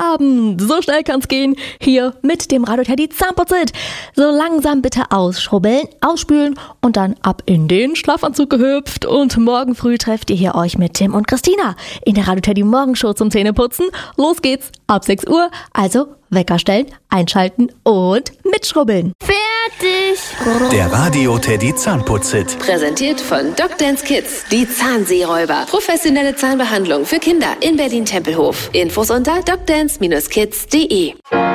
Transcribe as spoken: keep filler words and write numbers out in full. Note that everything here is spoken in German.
Feierabend. So schnell kann's gehen. Hier mit dem Radio Teddy Zahnputz-It. So langsam bitte ausschrubbeln, ausspülen und dann ab in den Schlafanzug gehüpft. Und morgen früh trefft ihr hier euch mit Tim und Christina in der Radio Teddy Morgenshow zum Zähneputzen. Los geht's ab sechs Uhr. Also Wecker stellen, einschalten und mitschrubbeln. Fertig! Der Radio Teddy Zahnputz-It. Präsentiert von Docdance Kids. Die Zahnseeräuber. Professionelle Zahnbehandlung für Kinder in Berlin-Tempelhof. Infos unter docdance Bindestrich kids punkt de.